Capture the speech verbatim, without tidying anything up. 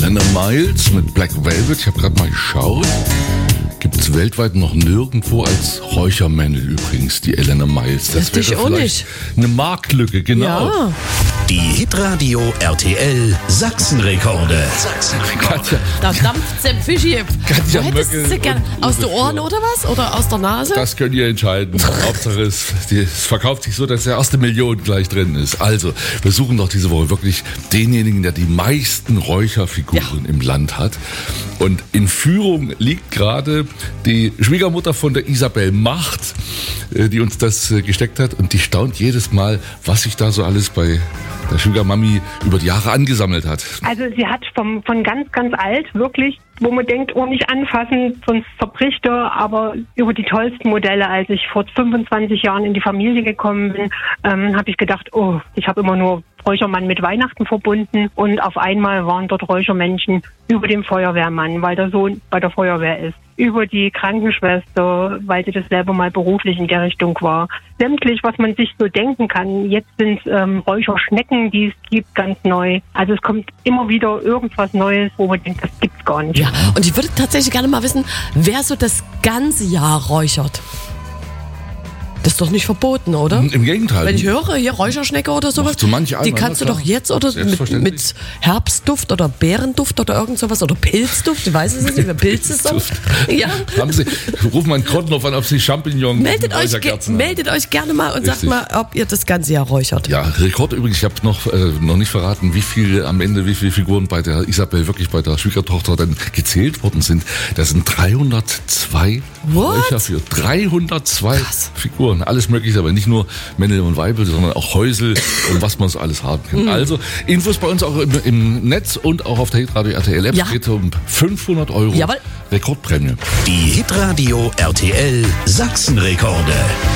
Elena Miles mit Black Velvet. Ich habe gerade mal geschaut. Gibt es weltweit noch nirgendwo als Räuchermännel übrigens, die Elena Miles. Das Das wäre auch vielleicht nicht. eine Marktlücke, genau. Ja. Die Hitradio R T L Sachsenrekorde. Sachsenrekorde. Katja, Da dampft es im Fischchen. Katja Wo hättest Möckel du sie gern? und Aus Uwe den Ohren Schür. oder was? Oder aus der Nase? das könnt ihr entscheiden. Hauptsache es, die, es verkauft sich so, dass der erste Million gleich drin ist. Also, wir suchen doch diese Woche wirklich denjenigen, der die meisten Räucherfiguren im Land hat. Und in Führung liegt gerade die Schwiegermutter von der Isabel Macht, äh, die uns das äh, gesteckt hat. Und die staunt jedes Mal, was sich da so alles bei der Schwiegermami über die Jahre angesammelt hat. Also sie hat vom, von ganz, ganz alt wirklich, wo man denkt, oh, nicht anfassen, sonst zerbricht er, aber über die tollsten Modelle. Als ich vor fünfundzwanzig Jahren in die Familie gekommen bin, ähm, habe ich gedacht, oh, ich habe immer nur Räuchermann mit Weihnachten verbunden und auf einmal waren dort Räuchermännchen über dem Feuerwehrmann, weil der Sohn bei der Feuerwehr ist, über die Krankenschwester, weil sie das selber mal beruflich in der Richtung war. Sämtlich, was man sich so denken kann. Jetzt sind es ähm, Räucherschnecken, die es gibt, ganz neu. Also es kommt immer wieder irgendwas Neues, wo man denkt, das gibt's gar nicht. Ja, und ich würde tatsächlich gerne mal wissen, wer so das ganze Jahr räuchert. Das ist doch nicht verboten, oder? Im Gegenteil. Wenn ich höre, hier Räucherschnecke oder sowas, Macht so manch einer, die kannst du na doch klar. jetzt oder mit, Selbstverständlich. mit Herbstduft oder Beerenduft oder irgend sowas oder Pilzduft, ich weiß es nicht, wer Pilze sind. Pilzduft. Ja. Haben Sie, rufen wir einen Krottendorf an, ob Sie Champignon Meldet euch, ge Räucherkerzen haben. meldet euch gerne mal und sagt Richtig. mal, ob ihr das ganze Jahr räuchert. Ja, Rekord übrigens, ich habe noch, äh, noch nicht verraten, wie viel am Ende, wie viele Figuren bei der Isabel wirklich bei der Schwiegertochter dann gezählt worden sind. Das sind dreihundertzwei What? Räucher für dreihundertzwei Krass. Figuren. Alles mögliche, aber nicht nur Männel und Weibel, sondern auch Häusel und was man so alles haben kann. Mhm. Also Infos bei uns auch im, im Netz und auch auf der Hitradio R T L App. Ja. Es geht um fünfhundert Euro Jawohl. Rekordprämie. Die Hitradio R T L Sachsenrekorde.